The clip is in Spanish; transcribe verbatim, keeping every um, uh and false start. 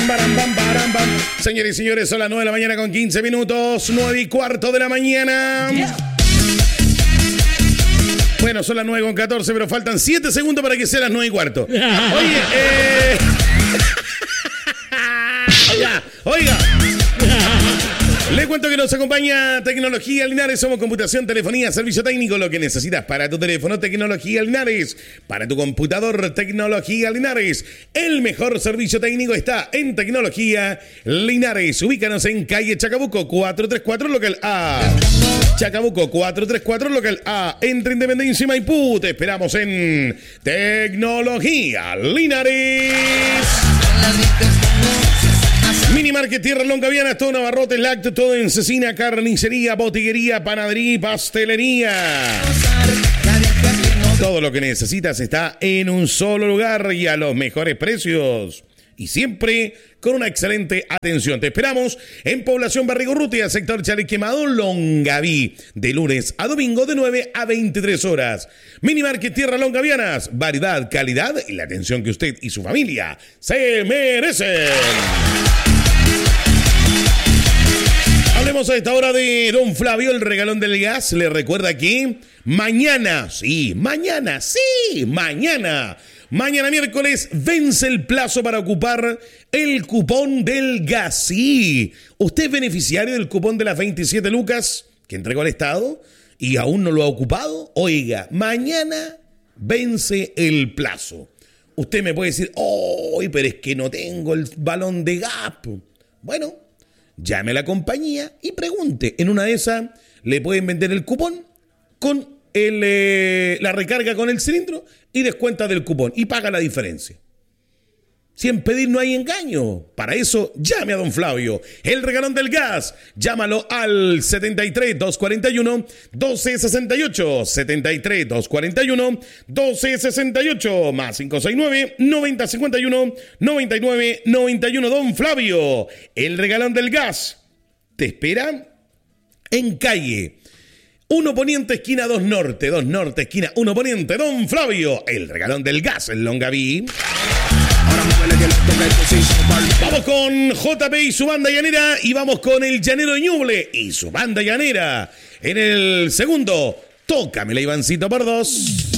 baram, bam, baram, bam. Señores y señores, son las nueve de la mañana con quince minutos, nueve y cuarto de la mañana. Yeah. Bueno, son las nueve con catorce, pero faltan siete segundos para que sean las nueve y cuarto. Oye, eh... oiga, oiga. Le cuento que nos acompaña Tecnología Linares. Somos computación, telefonía, servicio técnico. Lo que necesitas para tu teléfono, Tecnología Linares. Para tu computador, Tecnología Linares. El mejor servicio técnico está en Tecnología Linares. Ubícanos en calle Chacabuco, cuatrocientos treinta y cuatro, local A. Chacabuco, cuatrocientos treinta y cuatro, local A. Entre Independencia y Maipú. Te esperamos en Tecnología Linares. Mini Market Tierra Longaviana, todo Navarrote, lácteo, todo en cecina, carnicería, botiguería, panadería y pastelería. Todo lo que necesitas está en un solo lugar y a los mejores precios. Y siempre con una excelente atención. Te esperamos en Población Barrigorrutia, sector Chale Quemado, Longaví. De lunes a domingo de nueve a veintitrés horas. Mini Market Tierra Longavianas. Variedad, calidad y la atención que usted y su familia se merecen. Hablemos a esta hora de Don Flavio, el regalón del gas. Le recuerda que mañana, sí, mañana, sí, mañana, mañana miércoles vence el plazo para ocupar el cupón del gas. Sí, usted es beneficiario del cupón de las veintisiete lucas que entregó el Estado y aún no lo ha ocupado. Oiga, mañana vence el plazo. Usted me puede decir, oh, pero es que no tengo el balón de gas. Bueno, llame a la compañía y pregunte. En una de esas le pueden vender el cupón con el, eh, la recarga con el cilindro y descuenta del cupón y paga la diferencia. Si en pedir no hay engaño, para eso llame a Don Flavio, el regalón del gas. Llámalo al setenta y tres, doscientos cuarenta y uno, doce sesenta y ocho, setenta y tres, doscientos cuarenta y uno, doce sesenta y ocho, más cincuenta y nueve, noventa cincuenta y uno, noventa y nueve, noventa y uno. Don Flavio, el regalón del gas, te espera en calle uno Poniente, esquina dos Norte, dos Norte, esquina uno Poniente. Don Flavio, el regalón del gas en Longaví. Vamos con J P y su banda llanera y vamos con el Llanero de Ñuble y su banda llanera. En el segundo, tócamela, Ivancito, por dos.